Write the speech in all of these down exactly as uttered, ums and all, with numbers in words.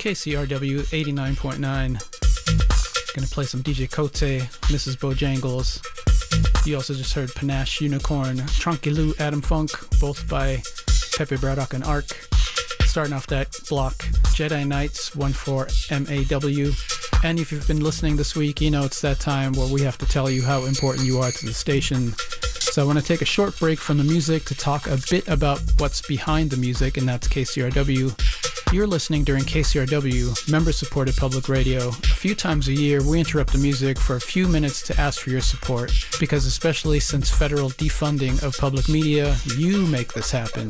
K C R W eighty-nine point nine. Gonna play some D J Cote, Missus Bojangles. You also just heard Panache Unicorn, Tranquillou, Adam Funk, both by Pepe Braddock and Arc. Starting off that block, Jedi Knights, one four M A W. And if you've been listening this week, you know it's that time where we have to tell you how important you are to the station. So I want to take a short break from the music to talk a bit about what's behind the music, and that's K C R W. You're listening during K C R W, member-supported public radio. A few times a year, we interrupt the music for a few minutes to ask for your support, because especially since federal defunding of public media, you make this happen.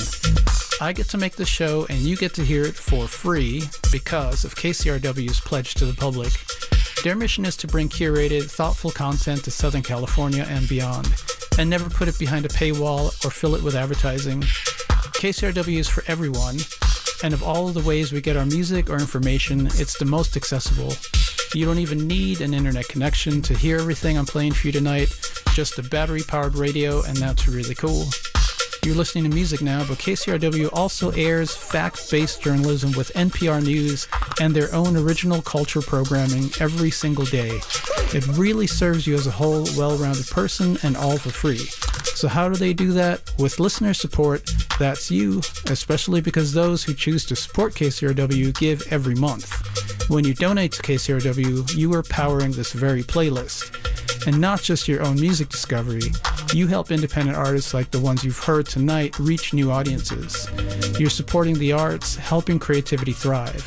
I get to make the show, and you get to hear it for free because of K C R W's pledge to the public. Their mission is to bring curated, thoughtful content to Southern California and beyond, and never put it behind a paywall or fill it with advertising. K C R W is for everyone, and of all of the ways we get our music or information, it's the most accessible. You don't even need an internet connection to hear everything I'm playing for you tonight, just a battery-powered radio, and that's really cool. You're listening to music now, but K C R W also airs fact-based journalism with N P R News and their own original culture programming every single day. It really serves you as a whole, well-rounded person, and all for free. So how do they do that? With listener support, that's you, especially because those who choose to support K C R W give every month. When you donate to K C R W, you are powering this very playlist. And not just your own music discovery, you help independent artists like the ones you've heard tonight reach new audiences. You're supporting the arts, helping creativity thrive.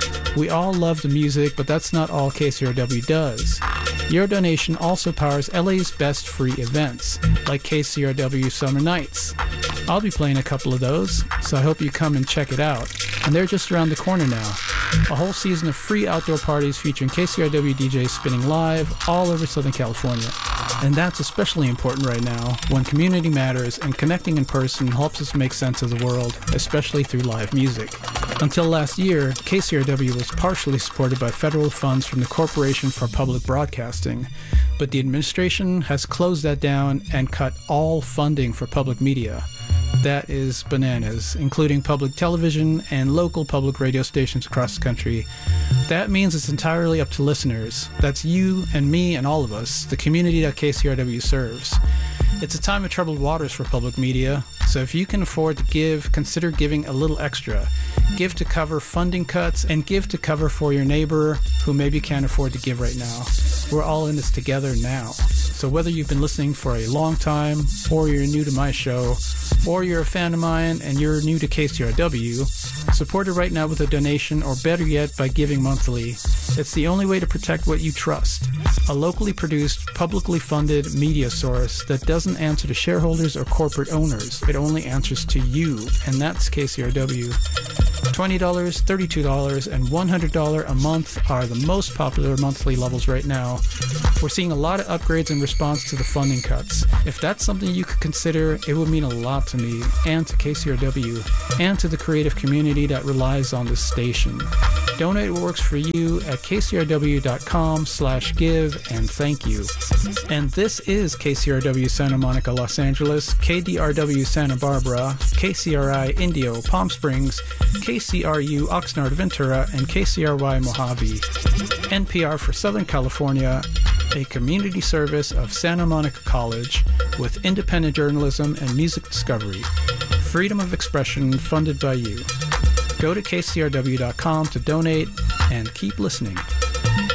We all love the music, but that's not all K C R W does. Your donation also powers L A's best free events, like K C R W Summer Nights. I'll be playing a couple of those, so I hope you come and check it out. And they're just around the corner now. A whole season of free outdoor parties featuring K C R W D Js spinning live all over Southern California. And that's especially important right now, when community matters and connecting in person helps us make sense of the world, especially through live music. Until last year, K C R W was partially supported by federal funds from the Corporation for Public Broadcasting, but the administration has closed that down and cut all funding for public media. That is bananas, including public television and local public radio stations across the country. That means it's entirely up to listeners. That's you and me and all of us, the community that K C R W serves. It's a time of troubled waters for public media, so if you can afford to give, consider giving a little extra. Give to cover funding cuts, and give to cover for your neighbor who maybe can't afford to give right now. We're all in this together now. So whether you've been listening for a long time, or you're new to my show, or you're a fan of mine and you're new to K C R W, support it right now with a donation, or better yet, by giving monthly. It's the only way to protect what you trust. A locally produced, publicly funded media source that doesn't answer to shareholders or corporate owners. It only answers to you, and that's K C R W. twenty dollars, thirty-two dollars, and one hundred dollars a month are the most popular monthly levels right now. We're seeing a lot of upgrades in response to the funding cuts. If that's something you could consider, it would mean a lot to me, and to K C R W, and to the creative community that relies on this station. Donate what works for you at kcrw.com slash give, and thank you. And this is K C R W Santa Monica, Los Angeles, K D R W Santa Barbara, K C R I Indio, Palm Springs, K C R U Oxnard, Ventura, and K C R Y Mojave. N P R for Southern California, a community service of Santa Monica College with independent journalism and music discovery. Freedom of expression funded by you. Go to k c r w dot com to donate and keep listening.